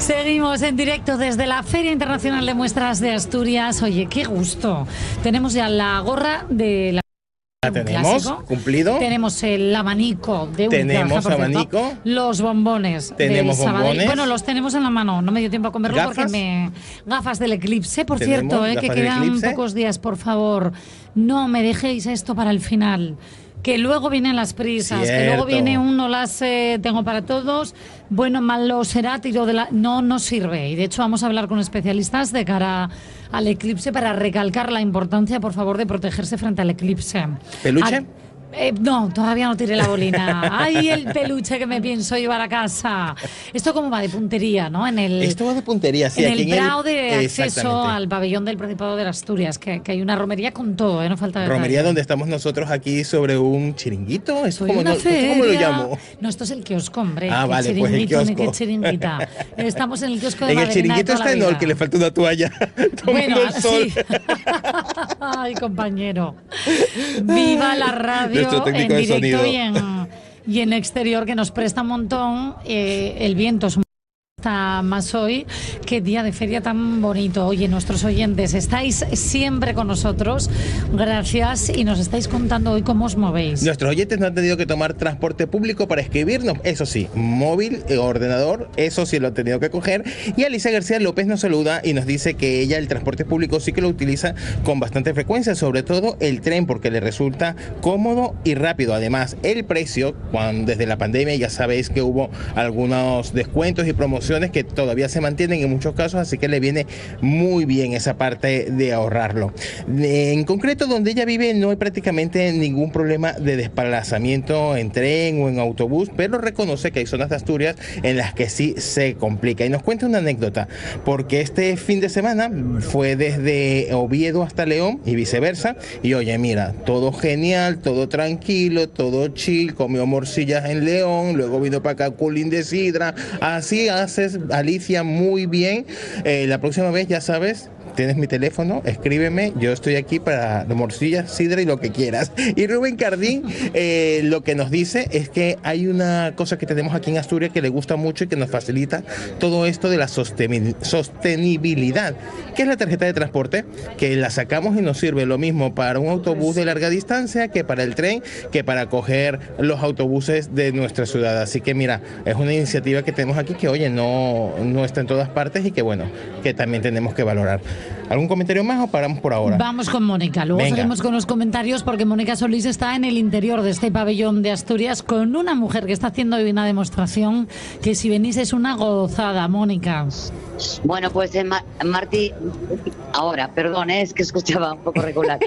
Seguimos en directo desde la Feria Internacional de Muestras de Asturias. Oye, qué gusto. Tenemos ya la gorra de la... La tenemos, clásico. Cumplido. Tenemos el abanico de un Tenemos viaje, abanico. cierto, los bombones. Tenemos del Sabadell. bombones. Bueno, los tenemos en la mano. No me dio tiempo a comerlo ¿Gafas? porque gafas del eclipse, por Tenemos cierto, que gafas del quedan eclipse. pocos días, por favor. No me dejéis esto para el final. Que luego vienen las prisas, que luego Cierto. viene uno las tengo para todos, bueno, malo será, tiro de la... No sirve. Y de hecho vamos a hablar con especialistas de cara al eclipse para recalcar la importancia, por favor, de protegerse frente al eclipse. ¿Peluche? No, todavía no tiré la bolina. ¡Ay, el peluche que me pienso llevar a casa! Esto como va de puntería, ¿no? Esto va de puntería, sí. En aquí el prado de acceso Exactamente. al pabellón del Principado de Asturias, que hay una romería con todo, no falta detalle. Romería donde estamos nosotros aquí sobre un chiringuito. ¿Eso Soy cómo, una feria. ¿Cómo lo llamo? No, esto es el kiosco, hombre. Ah, Qué vale, pues el chiringuito, ni kiosco. qué chiringuita. Estamos en el kiosco de En el Maderina chiringuito de toda está la no, el vida. que le falta una toalla. Bueno, Tomando el sol. sí. Ay, compañero. Viva la radio Nuestro técnico en de directo sonido. y en exterior, que nos presta un montón. El viento es un está más hoy. Qué día de feria tan bonito. Oye, nuestros oyentes, estáis siempre con nosotros. Gracias. Y nos estáis contando hoy cómo os movéis. Nuestros oyentes no han tenido que tomar transporte público para escribirnos, eso sí, móvil, ordenador, eso sí lo han tenido que coger. Y Alicia García López nos saluda y nos dice que ella el transporte público sí que lo utiliza con bastante frecuencia, sobre todo el tren, porque le resulta cómodo y rápido. Además, el precio, desde la pandemia ya sabéis que hubo algunos descuentos y promociones que todavía se mantienen en muchos casos, así que le viene muy bien esa parte de ahorrarlo. En concreto, donde ella vive no hay prácticamente ningún problema de desplazamiento en tren o en autobús, pero reconoce que hay zonas de Asturias en las que sí se complica. Y nos cuenta una anécdota, porque este fin de semana fue desde Oviedo hasta León y viceversa, y oye, mira, todo genial, todo tranquilo, todo chill, comió morcillas en León, luego vino para acá Culín de Sidra, así haces, Alicia, muy bien. La próxima vez, ya sabes, tienes mi teléfono, escríbeme, yo estoy aquí para morcillas, sidra y lo que quieras. Y Rubén Cardín lo que nos dice es que hay una cosa que tenemos aquí en Asturias que le gusta mucho y que nos facilita todo esto de la sostenibilidad, que es la tarjeta de transporte, que la sacamos y nos sirve lo mismo para un autobús de larga distancia que para el tren, que para coger los autobuses de nuestra ciudad. Así que mira, es una iniciativa que tenemos aquí que, oye, no está en todas partes y que bueno, que también tenemos que valorar. ¿Algún comentario más o paramos por ahora? Vamos con Mónica, luego Venga. seguimos con los comentarios porque Mónica Solís está en el interior de este pabellón de Asturias con una mujer que está haciendo hoy una demostración que si venís es una gozada, Mónica. Bueno, pues Martí, ahora, perdón, es que escuchaba un poco regular.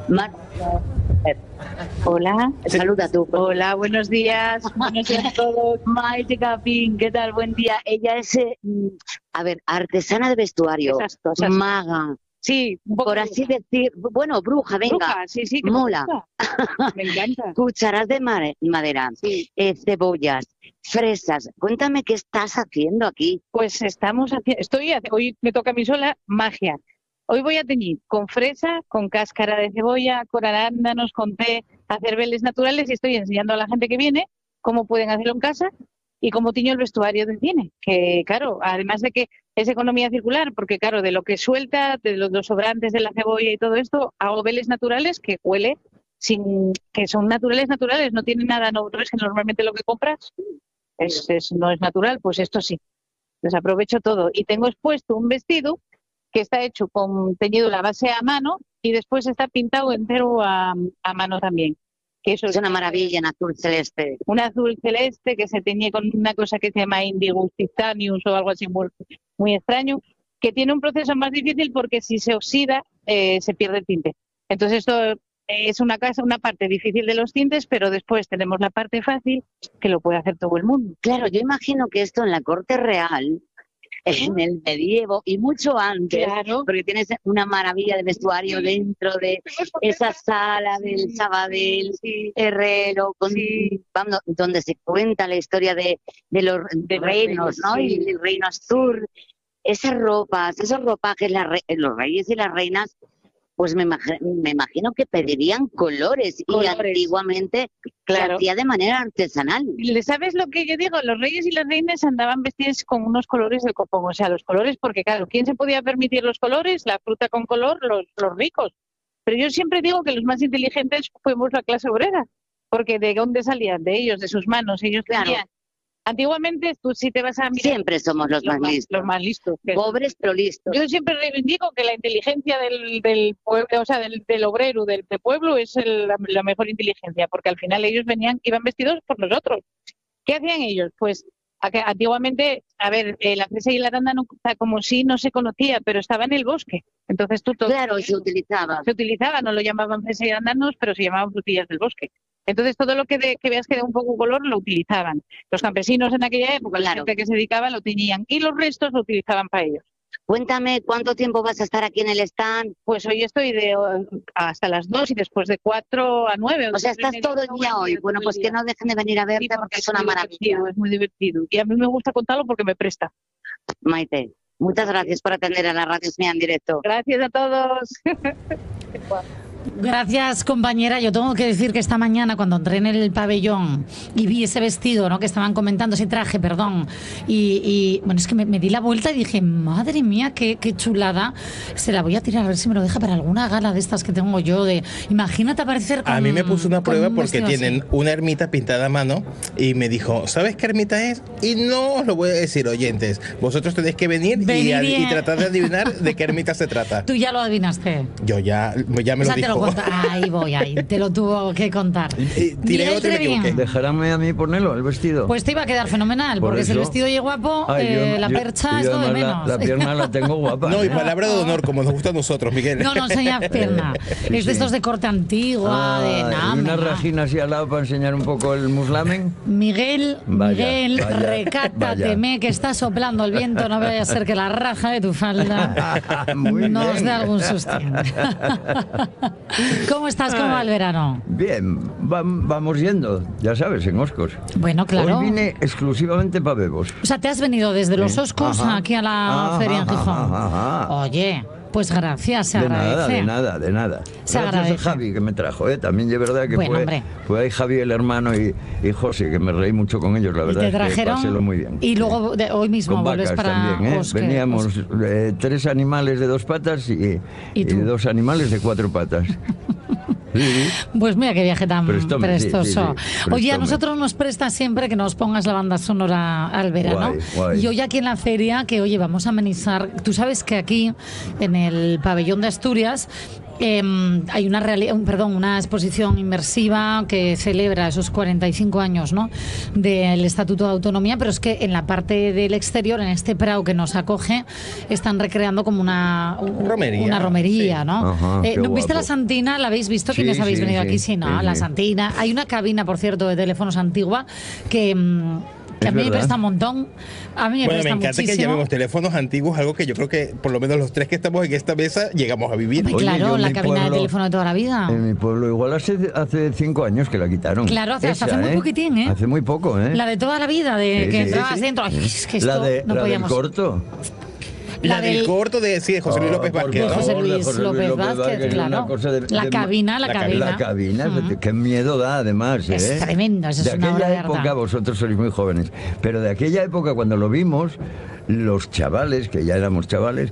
Hola, saluda tú. Hola, buenos días a todos. Maite Capín, ¿qué tal? Buen día. Ella es, artesana de vestuario, Esas cosas. maga, Sí, un poco por así decir, bueno, bruja, venga, bruja, sí, que mola. me encanta. Cucharas de madera, Sí. cebollas, fresas. Cuéntame qué estás haciendo aquí. Pues hoy me toca a mí sola magia. Hoy voy a teñir con fresa, con cáscara de cebolla, con arándanos, con té, hacer veles naturales y estoy enseñando a la gente que viene cómo pueden hacerlo en casa y cómo tiño el vestuario del cine. Que claro, además de que es economía circular, porque claro, de lo que suelta, de los sobrantes de la cebolla y todo esto, hago veles naturales que huele que son naturales, no tienen nada, no es que normalmente lo que compras no es natural, pues esto sí. Pues aprovecho todo y tengo expuesto un vestido que está hecho con teñido la base a mano y después está pintado entero a mano también. Que eso Es una maravilla en azul celeste. un azul celeste que se teñe con una cosa que se llama indigo titanium o algo así muy, muy extraño, que tiene un proceso más difícil porque si se oxida se pierde el tinte. Entonces esto es una parte difícil de los tintes, pero después tenemos la parte fácil que lo puede hacer todo el mundo. Claro, yo imagino que esto en la corte real, en el medievo y mucho antes, Claro. porque tienes una maravilla de vestuario dentro de esa sala del Sabadell Herrero, donde se cuenta la historia de los reinos, ¿no? sí. Y el reino Astur. Esas ropas, esos ropajes, los reyes y las reinas pues me imagino que pedirían colores. Y antiguamente se hacía de manera artesanal. ¿Sabes lo que yo digo? Los reyes y las reinas andaban vestidos con unos colores del copón. O sea, los colores, porque claro, ¿quién se podía permitir los colores? La fruta con color, los ricos. Pero yo siempre digo que los más inteligentes fuimos la clase obrera. Porque ¿de dónde salían? De ellos, de sus manos. Ellos tenían... Antiguamente, tú si te vas a mirar... Siempre somos los más listos. Los más listos. Pobres, pero listos. Yo siempre reivindico que la inteligencia del pueblo, o sea, del obrero, del pueblo, es la mejor inteligencia, porque al final ellos iban vestidos por nosotros. ¿Qué hacían ellos? Pues antiguamente, a ver, la fresa y el arándano, como si no se conocía, pero estaba en el bosque. Entonces Claro, se utilizaba. Se utilizaba, no lo llamaban fresa y arándanos, pero se llamaban frutillas del bosque. Entonces, todo lo que veas que de un poco color lo utilizaban. Los campesinos en aquella época, la gente que se dedicaba, lo tenían y los restos lo utilizaban para ellos. Cuéntame, ¿cuánto tiempo vas a estar aquí en el stand? Pues hoy estoy hasta las 2 y después de 4 a 9. O sea, estás todo el día hoy. Bueno, pues que no dejen de venir a verte porque es una maravilla. Es muy divertido. Y a mí me gusta contarlo porque me presta. Maite, muchas gracias por atender a la Radio Mía en directo. Gracias a todos. Gracias, compañera. Yo tengo que decir que esta mañana, cuando entré en el pabellón y vi ese vestido, ¿no?, que estaban comentando, ese traje, perdón, y bueno, es que me di la vuelta y dije, madre mía, qué chulada. Se la voy a tirar a ver si me lo deja para alguna gala de estas que tengo yo. Imagínate aparecer con... A mí me puso una prueba porque tienen así. una ermita pintada a mano y me dijo, ¿sabes qué ermita es? Y no os lo voy a decir, oyentes. Vosotros tenéis que venir y tratar de adivinar de qué ermita se trata. Tú ya lo adivinaste. Yo ya me lo dijo. Ahí, te lo tuvo que contar. Tiré otro y me equivoqué. Dejaránme a mí ponerlo, el vestido. Pues te iba a quedar fenomenal, porque si el vestido es guapo, la percha es lo de menos. La pierna la tengo guapa. No, y palabra de honor, como nos gusta a nosotros, Miguel. No enseñas pierna. Es de estos de corte antigua, de nada. ¿Y una rajina así al lado para enseñar un poco el muslamen? Miguel, recátateme, que está soplando el viento, no vaya a ser que la raja de tu falda nos dé algún sustín. ¿Cómo estás? ¿Cómo va el verano? Bien, vamos yendo, ya sabes, en Oscos. Bueno, claro. Hoy vine exclusivamente para Bebos. O sea, te has venido desde los Oscos aquí a la feria en Gijón. Oye, pues gracias, se agradece. De nada. Se gracias agradece. a Javi, que me trajo, también es verdad que bueno, fue ahí Javi, el hermano, y José, que me reí mucho con ellos, la verdad. Y te trajeron, es que pasélo muy bien. Y luego hoy mismo con vuelves vacas para también, Osque. Veníamos 3 animales de 2 patas y 2 animales de 4 patas. Sí. Pues mira qué viaje tan prestoso. Sí, Oye, a nosotros nos presta siempre que nos pongas la banda sonora al verano. Guay. Y hoy aquí en la feria, que oye, vamos a amenizar. Tú sabes que aquí, en el pabellón de Asturias, hay una exposición inmersiva que celebra esos 45 años, ¿no?, del Estatuto de Autonomía, pero es que en la parte del exterior, en este prado que nos acoge, están recreando como una romería, sí. ¿no? Ajá, ¿Viste guapo. la Santina? ¿La habéis visto? ¿Quiénes habéis venido aquí? Sí, ¿no? La Santina. Hay una cabina, por cierto, de teléfonos antigua que a mí me presta un montón. A mí me presta encanta muchísimo. que llamemos teléfonos antiguos, algo que yo creo que por lo menos los 3 que estamos en esta mesa llegamos a vivir. Hombre, claro, Oye, la cabina de teléfono de toda la vida. En mi pueblo igual hace 5 años que la quitaron. Claro, hace muy poquitín, ¿eh? Hace muy poco, ¿eh? La de toda la vida, que entrabas dentro. Ay, es que esto no podíamos. Del corto. La del corto de José Luis López Vázquez, de ¿no? José Luis López Vázquez, claro. La cabina. La cabina, qué miedo da además, ¿eh? Es tremendo, eso es una obra de arte. De aquella época, vosotros sois muy jóvenes, pero de aquella época cuando lo vimos, los chavales, que ya éramos chavales,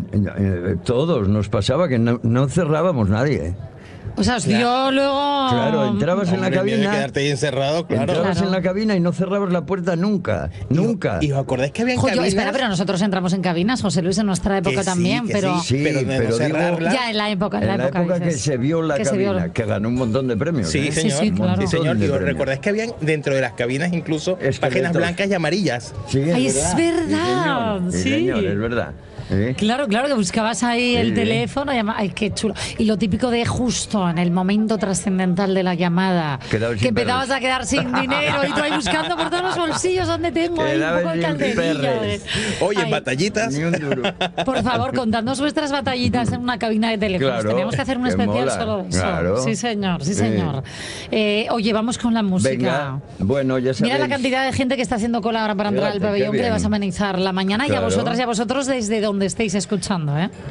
todos nos pasaba que no cerrábamos nadie. O sea, os dio luego... Claro, entrabas en la cabina... quedarte ahí encerrado, claro. Entrabas en la cabina y no cerrabas la puerta nunca. ¿Y os acordáis que había cabinas? Espera, pero nosotros entramos en cabinas, José Luis, en nuestra época también, pero... pero digo, ya en la época que se vio la cabina, que ganó un montón de premios. Sí, señor. Sí, claro. Sí, señor. Y os recordáis que habían dentro de las cabinas incluso páginas blancas y amarillas. Sí, es verdad. Sí, señor, es verdad. Claro, que buscabas ahí el teléfono, ay, qué chulo. Y lo típico de justo en el momento trascendental de la llamada, que empezabas a quedar sin dinero y tú ahí buscando por todos los bolsillos donde tengo ahí un poco de calderilla. Oye, batallitas. Ni un duro. Por favor, contadnos vuestras batallitas en una cabina de teléfonos. Claro, teníamos que hacer un especial mola, solo de eso. claro. Sí, señor. Oye, vamos con la música. Venga, bueno, ya sabéis. Mira la cantidad de gente que está haciendo cola ahora para entrar al pabellón, que le vas a amenizar la mañana. Claro. Y a vosotras y a vosotros desde donde estéis escuchando, ¿eh?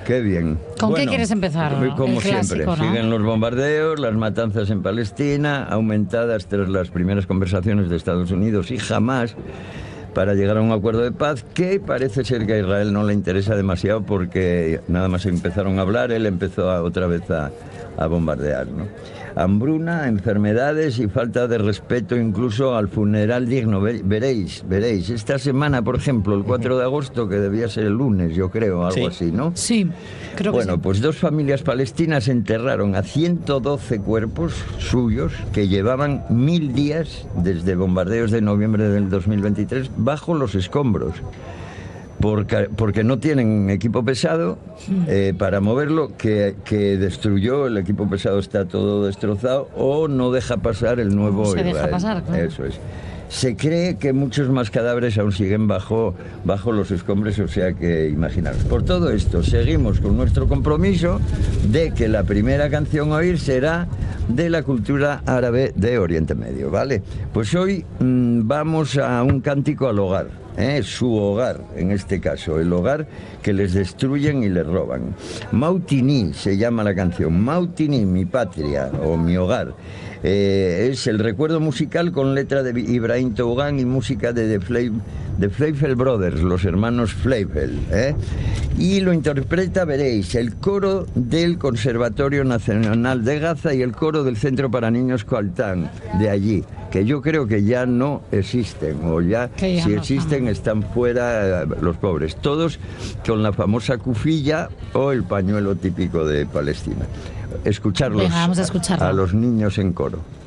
Qué bien. ¿Con qué quieres empezar? Como El clásico, siempre, ¿no? siguen los bombardeos, las matanzas en Palestina, aumentadas tras las primeras conversaciones de Estados Unidos y Hamás para llegar a un acuerdo de paz que parece ser que a Israel no le interesa demasiado, porque nada más empezaron a hablar, él empezó otra vez a bombardear, ¿no? Hambruna, enfermedades y falta de respeto incluso al funeral digno. Veréis, esta semana, por ejemplo, el 4 de agosto, que debía ser el lunes, yo creo, algo así, ¿no? Sí, creo que Bueno, sí. pues 2 familias palestinas enterraron a 112 cuerpos suyos que llevaban 1000 días desde bombardeos de noviembre del 2023 bajo los escombros. Porque no tienen equipo pesado para moverlo, que destruyó, el equipo pesado está todo destrozado, o no deja pasar el nuevo Se Israel. deja pasar, claro. Eso es. Se cree que muchos más cadáveres aún siguen bajo los escombros, o sea que imaginaros. Por todo esto, seguimos con nuestro compromiso de que la primera canción a oír será de la cultura árabe de Oriente Medio, ¿vale? Pues hoy vamos a un cántico al hogar. Su hogar, en este caso, el hogar que les destruyen y les roban. Mautini se llama la canción, Mautini, mi patria o mi hogar. Es el recuerdo musical con letra de Ibrahim Tougan y música de Fleifel Brothers, los hermanos Fleifel, y lo interpreta, veréis, el coro del Conservatorio Nacional de Gaza y el coro del Centro para Niños Coaltán de allí, que yo creo que ya no existen, o ya Que ya si no existen están fuera, los pobres, todos con la famosa kufilla o el pañuelo típico de Palestina. Escucharlos. Venga, vamos a escucharlo. A los niños en coro.